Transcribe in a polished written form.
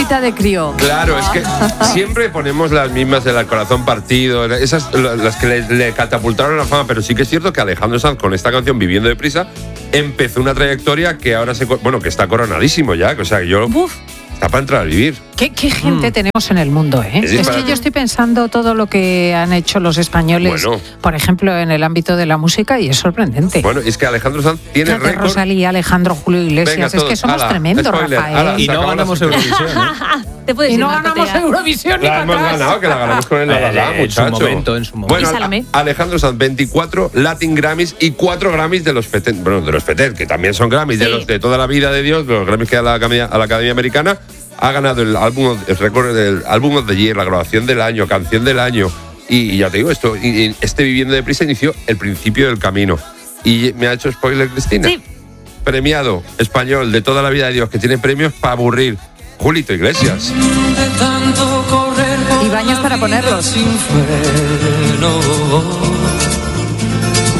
cosita de crío. Claro, es que siempre ponemos las mismas del corazón partido, esas las que le catapultaron a la fama, pero sí que es cierto que Alejandro Sanz con esta canción Viviendo deprisa empezó una trayectoria que ahora que está coronadísimo ya, o sea, que yo está para entrar a vivir. ¿Qué gente tenemos en el mundo, ¿eh? Es que yo estoy pensando todo lo que han hecho los españoles, por ejemplo, en el ámbito de la música, y es sorprendente. Bueno, es que Alejandro Sanz tiene récord. Rosalía, Alejandro, Julio Iglesias, venga, es que somos tremendos, spoiler, Rafael. Y no ganamos Eurovisión, Y no ganamos Eurovisión ni la para hemos atrás. ganado, que la ganamos con el La La La, muchacho. En su momento. Bueno, Alejandro Sanz, 24 Latin Grammys y 4 Grammys de los FETER, que también son Grammys, de toda la vida de Dios, los Grammys que da a la Academia Americana. Ha ganado el récord del álbum of the year, la grabación del año, canción del año. Y ya te digo, este Viviendo deprisa inició el principio del camino. Y me ha hecho spoiler, Cristina. Sí. Premiado español de toda la vida de Dios, que tiene premios para aburrir. Julito Iglesias. Y baños para ponerlos.